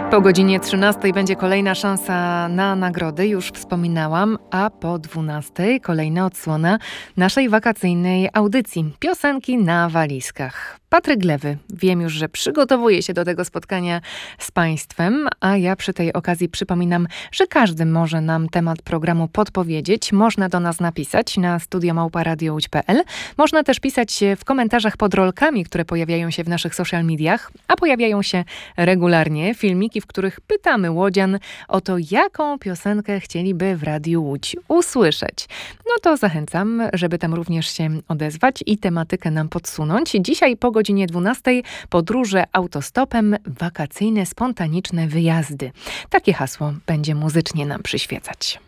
Po godzinie 13 będzie kolejna szansa na nagrody, już wspominałam, a po 12 kolejna odsłona naszej wakacyjnej audycji Piosenki na walizkach. Patryk Lewy, wiem już, że przygotowuje się do tego spotkania z Państwem, a ja przy tej okazji przypominam, że każdy może nam temat programu podpowiedzieć. Można do nas napisać na studio@radiołódź.pl. Można też pisać w komentarzach pod rolkami, które pojawiają się w naszych social mediach, a pojawiają się regularnie filmiki, w których pytamy łodzian o to, jaką piosenkę chcieliby w Radiu Łódź usłyszeć. No to zachęcam, żeby tam również się odezwać i tematykę nam podsunąć. Dzisiaj po godzinie 12 podróże autostopem, wakacyjne, spontaniczne wyjazdy. Takie hasło będzie muzycznie nam przyświecać.